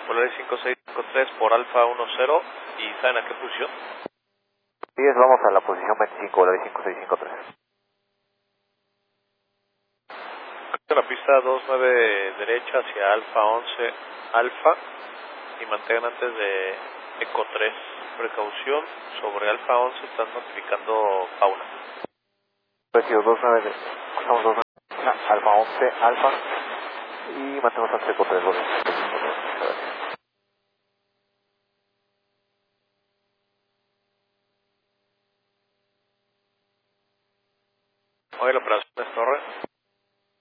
Polaris 5653 por Alfa 10, ¿y saben a qué posición? 10, vamos a la posición 25, Polaris 5653. La pista 29 derecha hacia Alfa 11 Alfa y mantengan antes de Eco 3. Precaución, sobre Alfa 11 están notificando fauna. Precio 29, estamos 29, Alfa 11, Alfa y mantenemos antes de Eco 3, gracias. Hoy la operación es Torre.